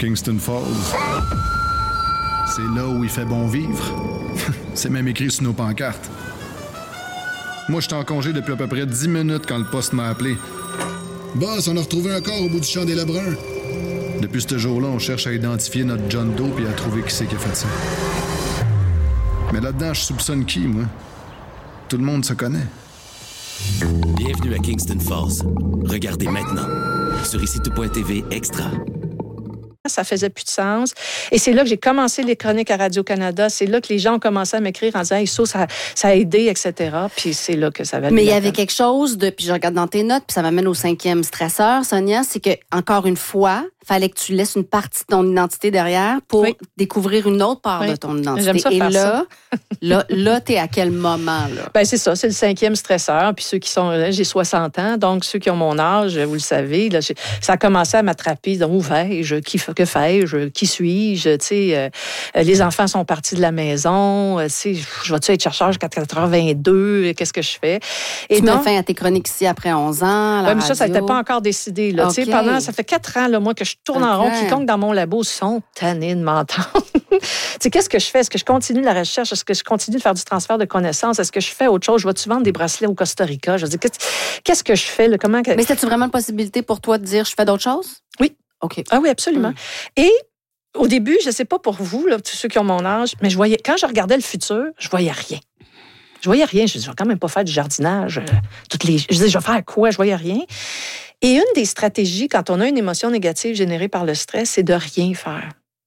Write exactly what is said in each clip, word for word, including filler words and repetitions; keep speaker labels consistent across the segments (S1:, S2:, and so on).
S1: Kingston Falls. C'est là où il fait bon vivre. C'est même écrit sur nos pancartes. Moi, j'étais en congé depuis à peu près dix minutes quand le poste m'a appelé. Boss, on a retrouvé un corps au bout du champ des Lebrun. Depuis ce jour-là, on cherche à identifier notre John Doe et à trouver qui c'est qui a fait ça. Mais là-dedans, je soupçonne qui, moi? Tout le monde se connaît.
S2: Bienvenue à Kingston Falls. Regardez maintenant sur ici tout point t v Extra.
S3: Ça faisait plus de sens. Et c'est là que j'ai commencé les chroniques à Radio-Canada. C'est là que les gens ont commencé à m'écrire en disant hey, « ça, ça, ça a aidé, et cetera » Puis c'est là que ça va.
S4: Mais il y avait quelque chose de... Puis je regarde dans tes notes, puis ça m'amène au cinquième stresseur, Sonia, c'est que encore une fois, fallait que tu laisses une partie de ton identité derrière pour oui. découvrir une autre part oui. de ton identité.
S3: J'aime ça
S4: Et
S3: faire
S4: là,
S3: ça.
S4: là, là, t'es à quel moment, là?
S3: Ben c'est ça, c'est le cinquième stresseur. Puis ceux qui sont... Là, j'ai soixante ans, donc ceux qui ont mon âge, vous le savez, là, ça a commencé à m'attraper. Donc, où vais-je? Qui, que fais-je? Qui suis-je? Tu sais, euh, les enfants sont partis de la maison. Tu sais, je vais-tu être chercheur jusqu'à quatre heures vingt-deux? Qu'est-ce que je fais? Et
S4: tu
S3: donc,
S4: mets fin à tes chroniques ici après onze ans, la
S3: ouais, mais
S4: radio.
S3: ça, ça n'était pas encore décidé. Là. Okay. Tu sais, pendant, ça fait quatre ans, là, moi, que je tourne okay. en rond. Quiconque dans mon labo sont tannés de m'entendre. Tu sais, qu'est-ce que je fais? Est-ce que je continue la recherche? Est-ce que je continue de faire du transfert de connaissances? Est-ce que je fais autre chose? Je vais-tu vendre des bracelets au Costa Rica? Je veux dire, qu'est-ce que je fais? Là? Comment que...
S4: Mais c'était-tu vraiment une possibilité pour toi de dire je fais d'autres choses?
S3: Oui.
S4: OK.
S3: Ah oui, absolument. Mm. Et au début, je ne sais pas pour vous, là, tous ceux qui ont mon âge, mais je voyais, quand je regardais le futur, je voyais rien. Je voyais rien. Je disais, je vais quand même pas faire du jardinage. Euh, toutes les... Je disais, je vais faire quoi? Je voyais rien. Et une des stratégies, quand on a une émotion négative générée par le stress, c'est de rien faire.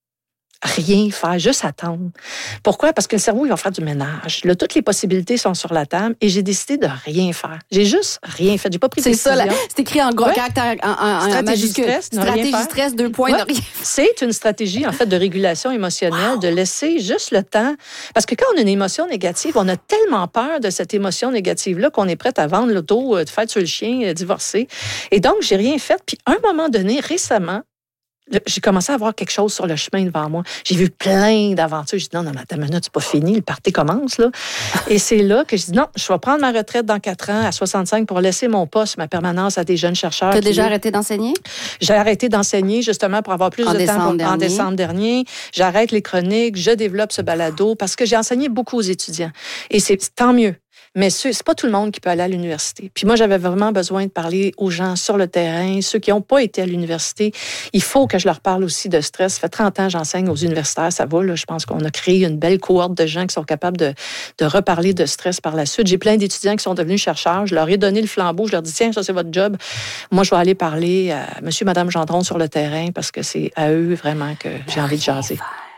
S3: Rien faire, juste attendre. Pourquoi? Parce que le cerveau, il va faire du ménage. Là, toutes les possibilités sont sur la table et j'ai décidé de rien faire. J'ai juste rien fait. J'ai pas pris de décision.
S4: C'est ça, là, c'est écrit en gros
S3: ouais.
S4: caractère, en, en,
S3: stratégie
S4: en majuscule.
S3: Stress,
S4: stratégie stress, deux points,
S3: ouais.
S4: de rien.
S3: C'est une stratégie, en fait, de régulation émotionnelle, wow. de laisser juste le temps. Parce que quand on a une émotion négative, on a tellement peur de cette émotion négative-là qu'on est prête à vendre l'auto, de faire tuer le chien, divorcer. Et donc, j'ai rien fait. Puis, à un moment donné, récemment, j'ai commencé à voir quelque chose sur le chemin devant moi. J'ai vu plein d'aventures. J'ai dit, non, non, mais attends une minute, c'est pas fini, le party commence, là. Et c'est là que je dis, non, je vais prendre ma retraite dans quatre ans, à soixante-cinq, pour laisser mon poste, ma permanence à des jeunes chercheurs.
S4: Tu as déjà
S3: qui...
S4: arrêté d'enseigner?
S3: J'ai arrêté d'enseigner, justement, pour avoir plus
S4: en
S3: de temps pour... en
S4: dernier.
S3: décembre dernier. J'arrête les chroniques, je développe ce balado, parce que j'ai enseigné beaucoup aux étudiants. Et c'est tant mieux. Mais ce c'est pas tout le monde qui peut aller à l'université. Puis moi, j'avais vraiment besoin de parler aux gens sur le terrain, ceux qui n'ont pas été à l'université. Il faut que je leur parle aussi de stress. Ça fait trente ans que j'enseigne aux universitaires, ça va. Là, je pense qu'on a créé une belle cohorte de gens qui sont capables de, de reparler de stress par la suite. J'ai plein d'étudiants qui sont devenus chercheurs. Je leur ai donné le flambeau. Je leur dis, tiens, ça, c'est votre job. Moi, je vais aller parler à monsieur, madame Gendron sur le terrain parce que c'est à eux vraiment que j'ai envie de jaser.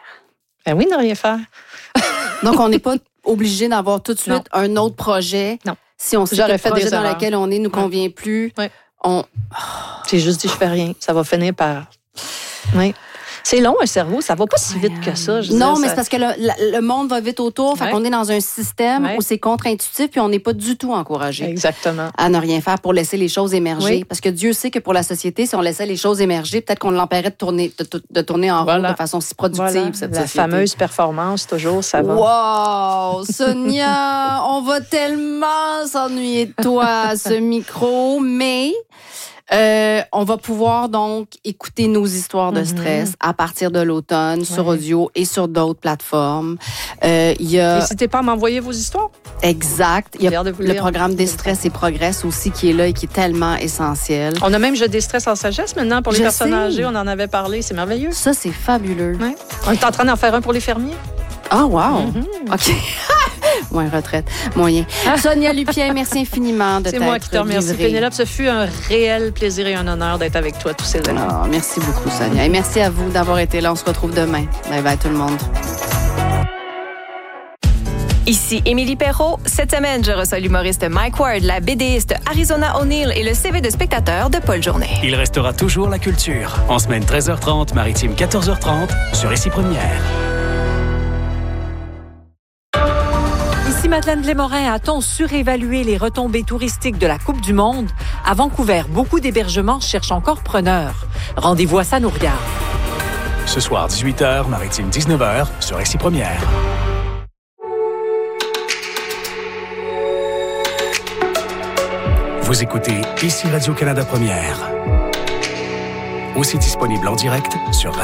S3: Ben oui, ne rien faire.
S4: Donc, on n'est pas obligé d'avoir tout de suite non. un autre projet.
S3: Non.
S4: Si on sait
S3: J'aurais
S4: que le
S3: fait
S4: projet
S3: des
S4: dans
S3: erreurs.
S4: lequel on est nous convient
S3: ouais.
S4: plus,
S3: ouais.
S4: on...
S3: J'ai juste dit, je fais rien. Ça va finir par... Oui. C'est long, un cerveau. Ça va pas si vite que ça. Je
S4: non,
S3: dire,
S4: mais
S3: ça...
S4: c'est parce que le, le monde va vite autour. Ouais. Fait qu'on est dans un système ouais. où c'est contre-intuitif puis on n'est pas du tout encouragé
S3: Exactement.
S4: à ne rien faire pour laisser les choses émerger. Oui. Parce que Dieu sait que pour la société, si on laissait les choses émerger, peut-être qu'on l'empêcherait de tourner, de, de tourner en
S3: voilà.
S4: rond de façon si productive.
S3: Voilà.
S4: Cette
S3: la
S4: société.
S3: fameuse performance, toujours, ça va.
S4: Wow! Sonia, on va tellement s'ennuyer de toi à ce micro, mais... Euh, on va pouvoir donc écouter nos histoires de stress mm-hmm. à partir de l'automne ouais. sur audio et sur d'autres plateformes. Euh, il y a...
S3: N'hésitez pas à m'envoyer vos histoires.
S4: Exact. Il y a le
S3: lire.
S4: programme Déstress et Progresse aussi qui est là et qui est tellement essentiel.
S3: On a même Je déstresse en sagesse maintenant pour les
S4: Je
S3: personnes
S4: sais.
S3: âgées. On en avait parlé. C'est merveilleux.
S4: Ça, c'est fabuleux.
S3: Ouais. On est en train d'en faire un pour les fermiers.
S4: Ah, oh, wow!
S3: Mm-hmm.
S4: OK. Moins retraite, moyen. Sonia Lupien, merci infiniment de
S3: C'est
S4: t'être
S3: moi qui te remercie,
S4: livrée.
S3: Pénélope. Ce fut un réel plaisir et un honneur d'être avec toi tous ces années.
S4: Oh, merci beaucoup, Sonia. Et merci à vous d'avoir été là. On se retrouve demain. Bye bye, tout le monde.
S5: Ici Émilie Perrault. Cette semaine, je reçois l'humoriste Mike Ward, la BDiste Arizona O'Neill et le C V de spectateur de Paul Journet.
S6: Il restera toujours la culture. En semaine treize heures trente, maritime quatorze heures trente, sur Ici Première.
S7: Ici Madeleine Lémorin. A-t-on surévalué les retombées touristiques de la Coupe du Monde? À Vancouver, beaucoup d'hébergements cherchent encore preneurs. Rendez-vous à Ça nous regarde.
S6: Ce soir, dix-huit heures, maritime dix-neuf heures, sur Ici Première. Vous écoutez Ici Radio-Canada Première. Aussi disponible en direct sur